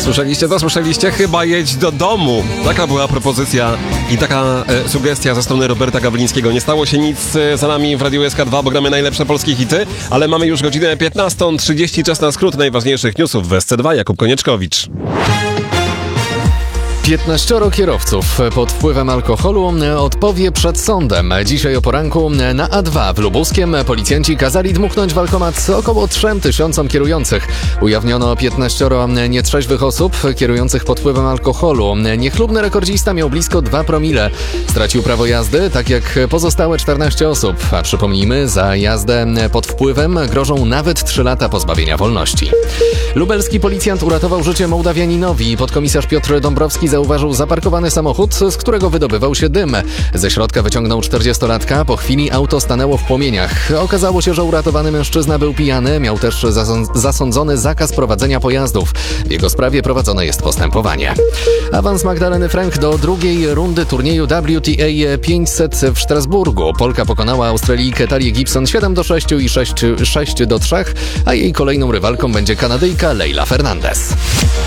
Słyszeliście to? Słyszeliście? Chyba jedź do domu. Taka była propozycja i taka sugestia ze strony Roberta Gawlińskiego. Nie stało się nic za nami w Radiu SK2, bo gramy najlepsze polskie hity, ale mamy już godzinę 15:30, czas na skrót najważniejszych newsów w SC2. Jakub Konieczkowicz. 15 kierowców pod wpływem alkoholu odpowie przed sądem. Dzisiaj o poranku na A2 w Lubuskiem policjanci kazali dmuchnąć w alkomat około 3000 kierujących. Ujawniono 15 nietrzeźwych osób kierujących pod wpływem alkoholu. Niechlubny rekordzista miał blisko 2 promile. Stracił prawo jazdy, tak jak pozostałe 14 osób. A przypomnijmy, za jazdę pod wpływem grożą nawet 3 lata pozbawienia wolności. Lubelski policjant uratował życie Mołdawianinowi. Podkomisarz Piotr Dąbrowski zauważył zaparkowany samochód, z którego wydobywał się dym. Ze środka wyciągnął 40-latka, po chwili auto stanęło w płomieniach. Okazało się, że uratowany mężczyzna był pijany, miał też zasądzony zakaz prowadzenia pojazdów. W jego sprawie prowadzone jest postępowanie. Awans Magdaleny Frank do drugiej rundy turnieju WTA 500 w Strasburgu. Polka pokonała Australijkę Talię Gibson 7-6 i 6-3, a jej kolejną rywalką będzie Kanadyjka Leylah Fernandez.